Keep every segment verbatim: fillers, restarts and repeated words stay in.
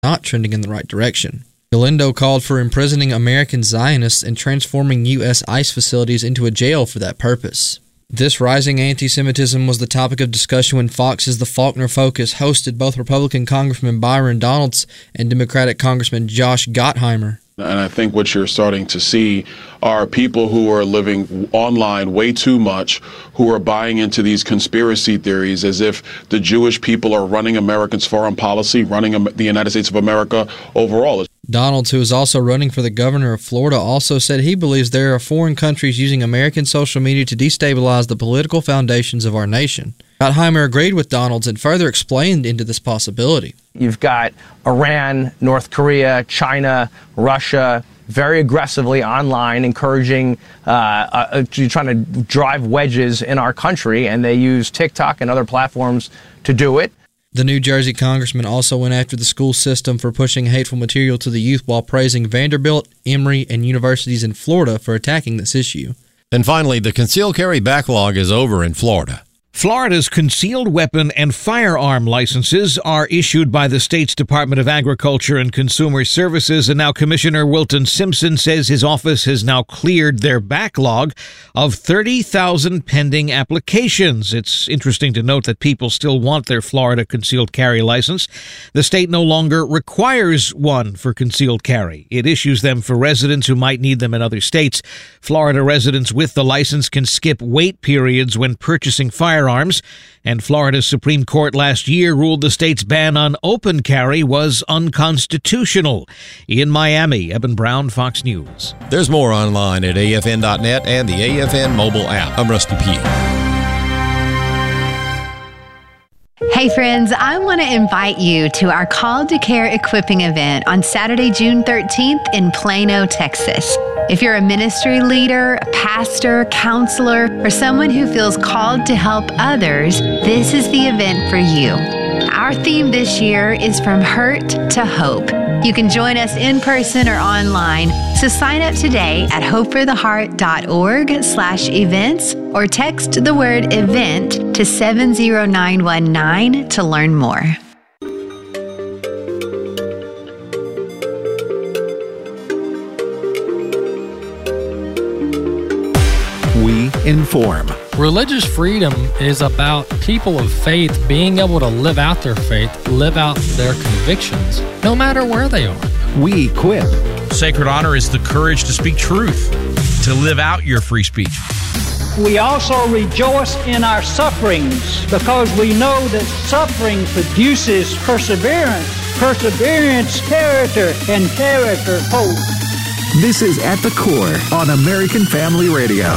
not trending in the right direction. Galindo called for imprisoning American Zionists and transforming U S ICE facilities into a jail for that purpose. This rising anti-Semitism was the topic of discussion when Fox's The Faulkner Focus hosted both Republican Congressman Byron Donalds and Democratic Congressman Josh Gottheimer. And I think what you're starting to see are people who are living online way too much, who are buying into these conspiracy theories as if the Jewish people are running America's foreign policy, running the United States of America overall. Donalds, who is also running for the governor of Florida, also said he believes there are foreign countries using American social media to destabilize the political foundations of our nation. Gottheimer agreed with Donalds and further explained into this possibility. You've got Iran, North Korea, China, Russia, very aggressively online, encouraging, uh, uh, trying to drive wedges in our country, and they use TikTok and other platforms to do it. The New Jersey congressman also went after the school system for pushing hateful material to the youth while praising Vanderbilt, Emory, and universities in Florida for attacking this issue. And finally, the concealed carry backlog is over in Florida. Florida's concealed weapon and firearm licenses are issued by the state's Department of Agriculture and Consumer Services, and now Commissioner Wilton Simpson says his office has now cleared their backlog of thirty thousand pending applications. It's interesting to note that people still want their Florida concealed carry license. The state no longer requires one for concealed carry. It issues them for residents who might need them in other states. Florida residents with the license can skip wait periods when purchasing firearms. Firearms, and Florida's Supreme Court last year ruled the state's ban on open carry was unconstitutional. In Miami, Eben Brown, Fox News. There's more online at A F N dot net and the A F N mobile app. I'm Rusty Pugh. Hey friends, I want to invite you to our Called to Care equipping event on Saturday, June thirteenth in Plano, Texas. If you're a ministry leader, a pastor, counselor, or someone who feels called to help others, this is the event for you. Our theme this year is From Hurt to Hope. You can join us in person or online, so sign up today at hopefortheheart.org slash events or text the word event to seven zero nine one nine to learn more. We inform. Religious freedom is about people of faith being able to live out their faith, live out their convictions, no matter where they are. We equip. Sacred honor is the courage to speak truth, to live out your free speech. We also rejoice in our sufferings because we know that suffering produces perseverance, perseverance, character, and character, hope. This is At the Core on American Family Radio.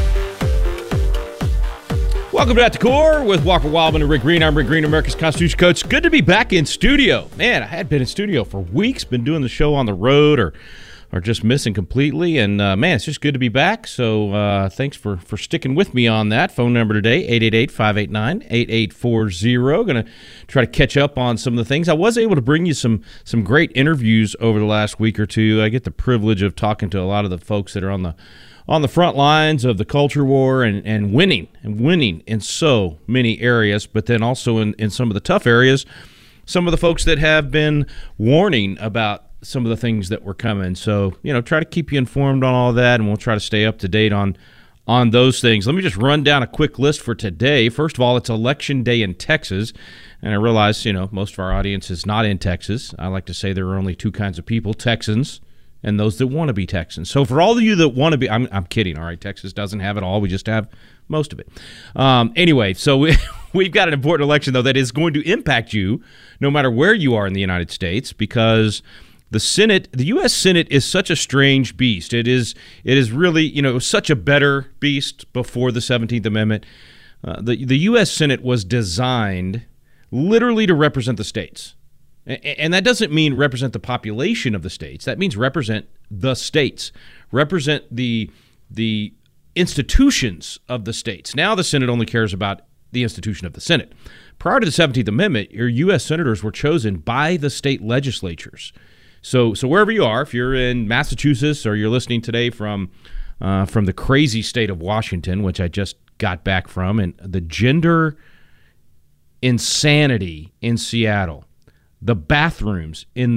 Welcome to At the Core with Walker Wildman and Rick Green. I'm Rick Green, America's Constitution Coach. Good to be back in studio. Man, I had been in studio for weeks, been doing the show on the road or or just missing completely. And, uh, man, it's just good to be back. So uh, thanks for, for sticking with me on that. Phone number today, eight eight eight, five eight nine, eight eight four zero. Going to try to catch up on some of the things. I was able to bring you some some great interviews over the last week or two. I get the privilege of talking to a lot of the folks that are on the on the front lines of the culture war and, and winning and winning in so many areas, but then also in, in some of the tough areas, some of the folks that have been warning about some of the things that were coming. So, you know, try to keep you informed on all that, and we'll try to stay up to date on on those things. Let me just run down a quick list for today. First of all, it's Election Day in Texas, and I realize, you know, most of our audience is not in Texas. I like to say there are only two kinds of people, Texans and those that want to be Texans. So for all of you that want to be, I'm, I'm kidding, all right? Texas doesn't have it all. We just have most of it. Um, anyway, so we, we've got an important election, though, that is going to impact you no matter where you are in the United States, because the Senate, the U S Senate is such a strange beast. It is it is really, you know, it was such a better beast before the seventeenth Amendment. Uh, the, the U S Senate was designed literally to represent the states. And that doesn't mean represent the population of the states. That means represent the states, represent the the institutions of the states. Now the Senate only cares about the institution of the Senate. Prior to the seventeenth Amendment, your U S senators were chosen by the state legislatures. So so wherever you are, if you're in Massachusetts or you're listening today from uh, from the crazy state of Washington, which I just got back from, and the gender insanity in Seattle, the bathrooms in